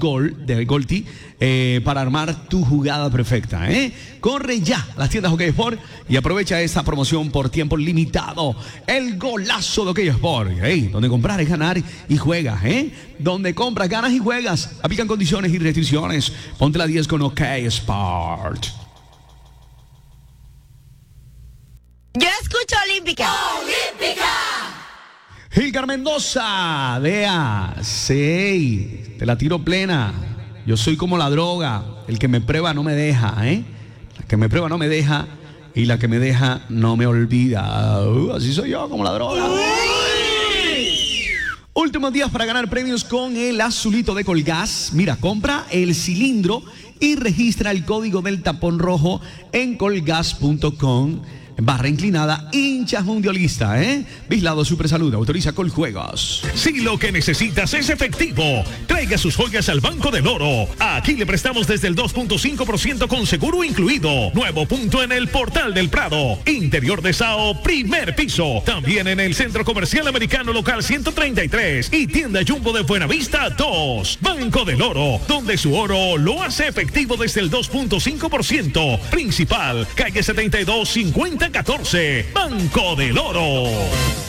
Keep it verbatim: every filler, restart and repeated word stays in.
Gol de Golti eh, para armar tu jugada perfecta. ¿eh? Corre ya a las tiendas OK Sport y aprovecha esta promoción por tiempo limitado. El golazo de OK Sport. ¿eh? Donde comprar es ganar y juegas. ¿eh? Donde compras, ganas y juegas. Aplican condiciones y restricciones. Ponte la diez con OK Sport. Yo escucho Olímpica. ¡Olímpica! Gilgar Mendoza, vea, sí, te la tiro plena. Yo soy como la droga, el que me prueba no me deja, ¿eh? La que me prueba no me deja y la que me deja no me olvida. Uh, así soy yo, como la droga. Últimos días para ganar premios con el azulito de Colgas. Mira, compra el cilindro y registra el código del tapón rojo en colgas punto com. Barra inclinada, hinchas mundialista, ¿eh? Vislado Super Salud, autoriza Coljuegos. Si lo que necesitas es efectivo, traiga sus joyas al Banco del Oro. Aquí le prestamos desde el dos punto cinco por ciento con seguro incluido. Nuevo punto en el Portal del Prado. Interior de Sao, primer piso. También en el Centro Comercial Americano Local ciento treinta y tres y Tienda Jumbo de Buenavista dos. Banco del Oro, donde su oro lo hace efectivo desde el dos punto cinco por ciento. Principal, calle setenta y dos, cincuenta catorce. Banco del Oro.